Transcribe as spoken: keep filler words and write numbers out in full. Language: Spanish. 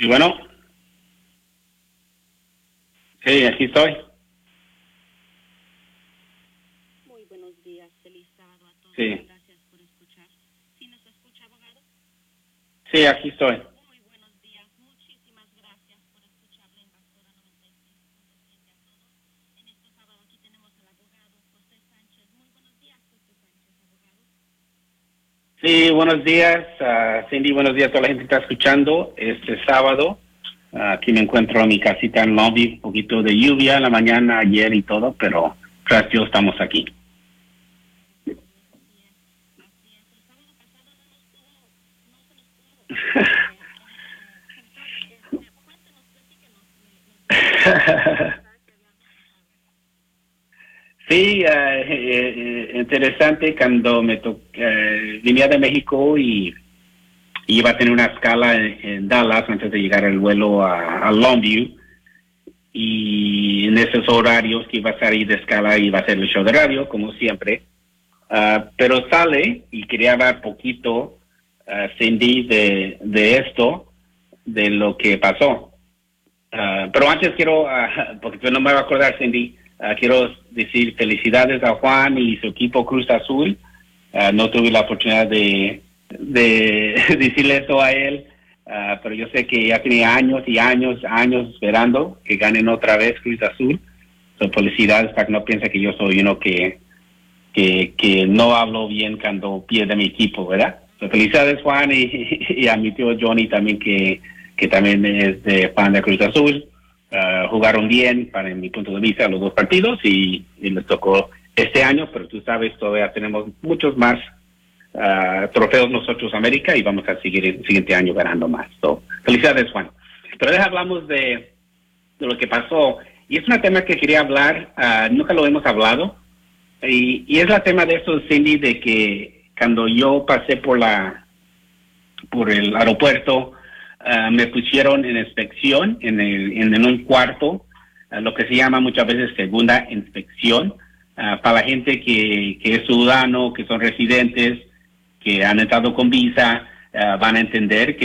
Y bueno, sí, aquí estoy. Muy buenos días, feliz sábado a todos. Sí, Gracias por escuchar. ¿Sí nos escucha, abogado? sí, aquí estoy. Muy buenos días, muchísimas gracias por escuchar la invasora noventa y seis punto siete a todos. En este sábado aquí tenemos al abogado José Sánchez. Muy buenos días, José Sánchez, abogado. Sí, buenos días, uh, Cindy, buenos días a toda la gente que está escuchando. Este sábado, uh, aquí me encuentro en mi casita en Long Beach, un poquito de lluvia en la mañana, ayer y todo, pero gracias a Dios estamos aquí. Así es, así es. El sábado pasado no nos pudo, no se nos pudo eh, eh, eh, juntar. Este, cuéntenos, platíquenos, me, me gustaría saber qué había pasado. Sí, uh, eh, eh, interesante cuando me to uh, venía de México y iba a tener una escala en, en Dallas antes de llegar al vuelo a, a Longview, y en esos horarios que iba a salir de escala iba a hacer el show de radio, como siempre. Uh, pero sale, y quería hablar poquito, uh, Cindy, de, de esto, de lo que pasó. Uh, pero antes quiero, uh, porque yo no me voy a acordar, Cindy, uh, quiero decir felicidades a Juan y su equipo Cruz Azul. Uh, no tuve la oportunidad de, de decirle eso a él, uh, pero yo sé que ya tenía años y años, años esperando que ganen otra vez Cruz Azul. So, felicidades, para que no piense que yo soy uno que, que, que no hablo bien cuando pierde mi equipo, ¿verdad? So, felicidades, Juan, y, y a mi tío Johnny también, que, que también es de fan de Cruz Azul. Uh, jugaron bien, para mi punto de vista, los dos partidos, y, y les tocó este año, pero tú sabes, todavía tenemos muchos más uh, trofeos nosotros, América, y vamos a seguir el siguiente año ganando más. So, felicidades, Juan. Pero deja, hablamos de, de lo que pasó, y es un tema que quería hablar, uh, nunca lo hemos hablado, y, y es el tema de eso, Cindy, de que cuando yo pasé por la por el aeropuerto, uh, me pusieron en inspección en, el, en, en un cuarto, uh, lo que se llama muchas veces segunda inspección, uh, para la gente que, que es ciudadano, que son residentes, que han entrado con visa, uh, van a entender que